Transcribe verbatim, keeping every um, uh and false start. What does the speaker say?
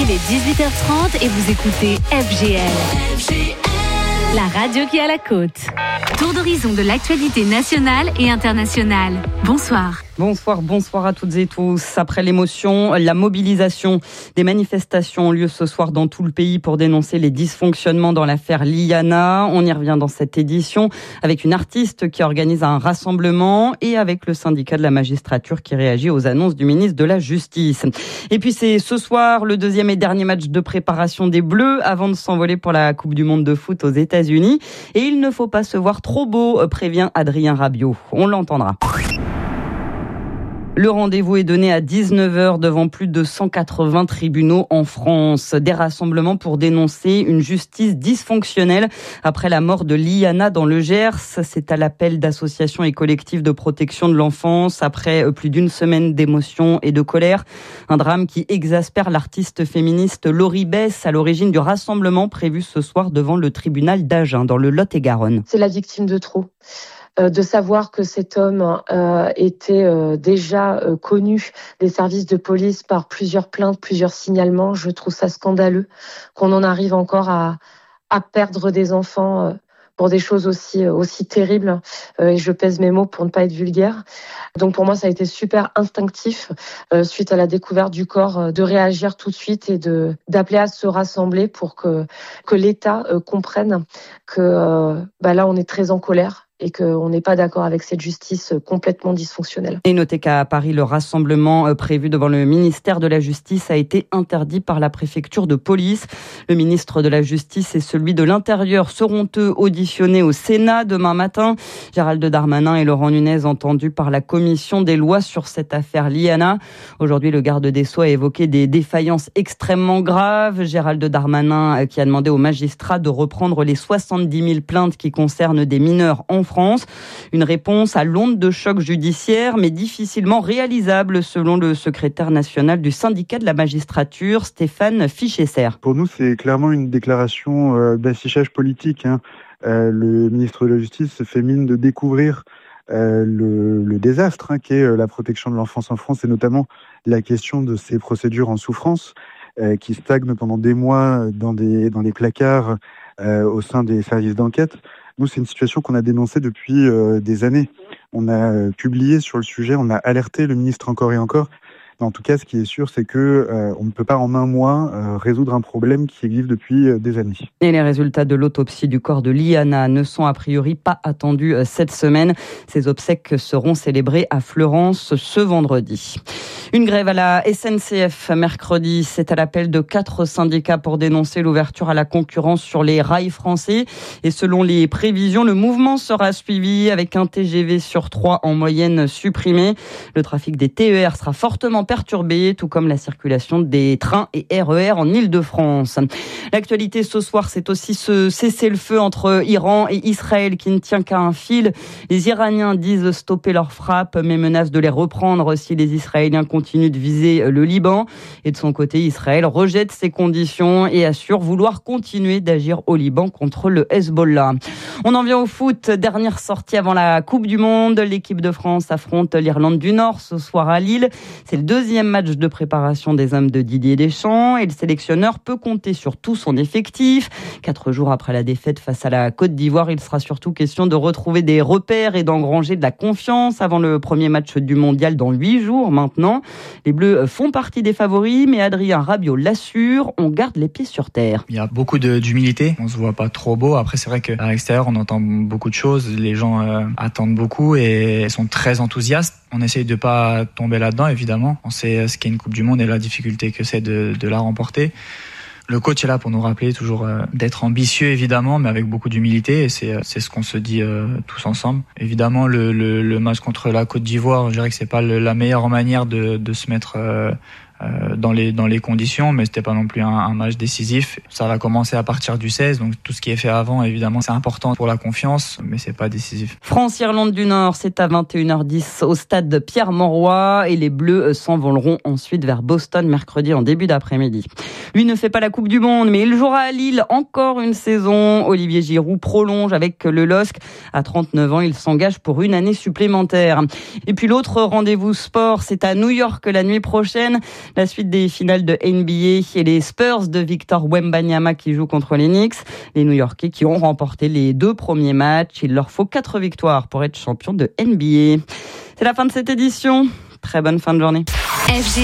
Il est dix-huit heures trente et vous écoutez F G L. F G L, la radio qui a la côte. Tour d'horizon de l'actualité nationale et internationale. Bonsoir. Bonsoir, bonsoir à toutes et tous. Après l'émotion, la mobilisation des manifestations ont lieu ce soir dans tout le pays pour dénoncer les dysfonctionnements dans l'affaire Liana. On y revient dans cette édition avec une artiste qui organise un rassemblement et avec le syndicat de la magistrature qui réagit aux annonces du ministre de la Justice. Et puis c'est ce soir le deuxième et dernier match de préparation des Bleus avant de s'envoler pour la Coupe du Monde de foot aux États-Unis. Et il ne faut pas se voir trop beau, prévient Adrien Rabiot. On l'entendra. Le rendez-vous est donné à dix-neuf heures devant plus de cent quatre-vingts tribunaux en France. Des rassemblements pour dénoncer une justice dysfonctionnelle après la mort de Liana dans le Gers. C'est à l'appel d'associations et collectifs de protection de l'enfance après plus d'une semaine d'émotion et de colère. Un drame qui exaspère l'artiste féministe Laurie Bess à l'origine du rassemblement prévu ce soir devant le tribunal d'Agen dans le Lot-et-Garonne. C'est la victime de trop. De savoir que cet homme euh, était euh, déjà euh, connu des services de police par plusieurs plaintes, plusieurs signalements, je trouve ça scandaleux qu'on en arrive encore à, à perdre des enfants euh, pour des choses aussi, aussi terribles. Euh, et je pèse mes mots pour ne pas être vulgaire. Donc pour moi, ça a été super instinctif, euh, suite à la découverte du corps, euh, de réagir tout de suite et de d'appeler à se rassembler pour que, que l'État euh, comprenne que euh, bah là, on est très en colère et qu'on n'est pas d'accord avec cette justice complètement dysfonctionnelle. Et notez qu'à Paris, le rassemblement prévu devant le ministère de la Justice a été interdit par la préfecture de police. Le ministre de la Justice et celui de l'Intérieur seront eux auditionnés au Sénat demain matin. Gérald Darmanin et Laurent Nunez entendus par la commission des lois sur cette affaire Liana. Aujourd'hui, le garde des Sceaux a évoqué des défaillances extrêmement graves. Gérald Darmanin qui a demandé aux magistrats de reprendre les soixante-dix mille plaintes qui concernent des mineurs en France. Une réponse à l'onde de choc judiciaire, mais difficilement réalisable selon le secrétaire national du syndicat de la magistrature, Stéphane Fichesser. Pour nous, c'est clairement une déclaration euh, d'affichage politique. Hein. Euh, le ministre de la Justice fait mine de découvrir euh, le, le désastre hein, qu'est euh, la protection de l'enfance en France et notamment la question de ces procédures en souffrance euh, qui stagnent pendant des mois dans des, dans des placards euh, au sein des services d'enquête. Nous, c'est une situation qu'on a dénoncée depuis euh, des années. On a euh, publié sur le sujet, on a alerté le ministre encore et encore. Mais en tout cas, ce qui est sûr, c'est que euh, on ne peut pas en un mois euh, résoudre un problème qui existe depuis euh, des années. Et les résultats de l'autopsie du corps de Liana ne sont a priori pas attendus euh, cette semaine. Ces obsèques seront célébrées à Fleurance ce vendredi. Une grève à la S N C F mercredi, c'est à l'appel de quatre syndicats pour dénoncer l'ouverture à la concurrence sur les rails français. Et selon les prévisions, le mouvement sera suivi avec un T G V sur trois en moyenne supprimé. Le trafic des T E R sera fortement perturbé, tout comme la circulation des trains et R E R en Île-de-France. L'actualité ce soir, c'est aussi ce cessez-le-feu entre Iran et Israël qui ne tient qu'à un fil. Les Iraniens disent stopper leurs frappes, mais menacent de les reprendre si les Israéliens continuent de viser le Liban. Et de son côté, Israël rejette ces conditions et assure vouloir continuer d'agir au Liban contre le Hezbollah. On en vient au foot. Dernière sortie avant la Coupe du Monde. L'équipe de France affronte l'Irlande du Nord ce soir à Lille. C'est le deuxième match de préparation des hommes de Didier Deschamps et le sélectionneur peut compter sur tout son effectif. Quatre jours après la défaite face à la Côte d'Ivoire, il sera surtout question de retrouver des repères et d'engranger de la confiance avant le premier match du mondial dans huit jours maintenant. Les Bleus font partie des favoris, mais Adrien Rabiot l'assure, on garde les pieds sur terre. Il y a beaucoup de, d'humilité, on se voit pas trop beau. Après, c'est vrai qu'à l'extérieur, on entend beaucoup de choses, les gens euh, attendent beaucoup et sont très enthousiastes. On essaye de pas tomber là-dedans, évidemment. On sait ce qu'est une Coupe du Monde et la difficulté que c'est de, de la remporter. Le coach est là pour nous rappeler toujours euh, d'être ambitieux, évidemment, mais avec beaucoup d'humilité. Et c'est, c'est ce qu'on se dit euh, tous ensemble. Évidemment, le, le, le match contre la Côte d'Ivoire, je dirais que c'est pas le, la meilleure manière de, de se mettre euh, euh, dans les dans les conditions, mais c'était pas non plus un, un match décisif. Ça va commencer à partir du seize, donc tout ce qui est fait avant, évidemment, c'est important pour la confiance, mais c'est pas décisif. France-Irlande du Nord, c'est à vingt et une heures dix au stade Pierre-Mauroy et les Bleus s'envoleront ensuite vers Boston mercredi en début d'après-midi. Lui ne fait pas la Coupe du Monde, mais il jouera à Lille encore une saison. Olivier Giroud prolonge avec le L O S C. À trente-neuf ans, il s'engage pour une année supplémentaire. Et puis l'autre rendez-vous sport, c'est à New York la nuit prochaine. La suite des finales de N B A et les Spurs de Victor Wembanyama qui jouent contre les Knicks. Les New-Yorkais qui ont remporté les deux premiers matchs. Il leur faut quatre victoires pour être champion de N B A. C'est la fin de cette édition. Très bonne fin de journée. F G